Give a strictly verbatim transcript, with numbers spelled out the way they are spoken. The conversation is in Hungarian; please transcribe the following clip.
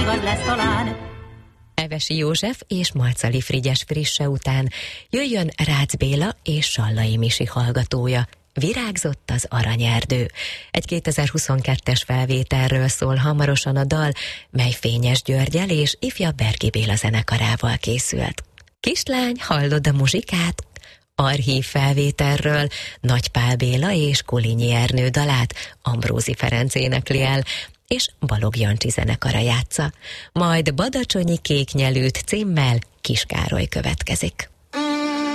igaz lesz talán. Evesi József és Marcali Frigyes frisse után jöjjön Rácz Béla és Sallai Misi hallgatója. Virágzott az aranyerdő. Egy kétezer-huszonkettes felvételről szól hamarosan a dal, mely Fényes Györgyel és ifjabb Berki Béla zenekarával készült. Kislány, hallod a muzsikát? Archív felvételről Nagy Pál Béla és Kolinyi Ernő dalát Ambrózi Ferenc énekli el, és Balogh Jancsi zenekara játsza. Majd Badacsonyi Kéknyelűt címmel Kis Károly következik.